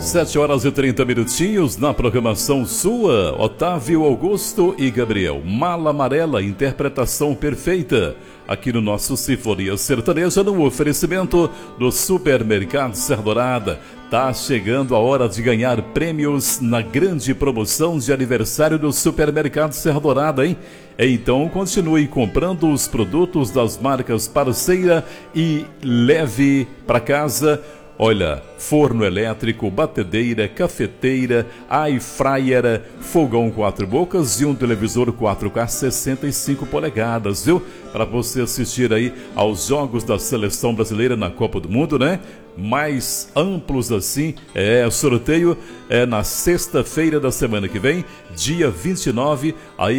7h30 na programação sua, Otávio Augusto e Gabriel. Mala Amarela, interpretação perfeita. Aqui no nosso Sinfonia Sertaneja, no oferecimento do Supermercado Serra Dourada. Tá chegando a hora de ganhar prêmios na grande promoção de aniversário do Supermercado Serra Dourada, hein? Então continue comprando os produtos das marcas parceira e leve para casa. Olha, forno elétrico, batedeira, cafeteira, air fryer, fogão 4 bocas e um televisor 4K 65 polegadas, viu? Para você assistir aí aos jogos da seleção brasileira na Copa do Mundo, né? Mais amplos assim, o sorteio é na sexta-feira da semana que vem, dia 29, aí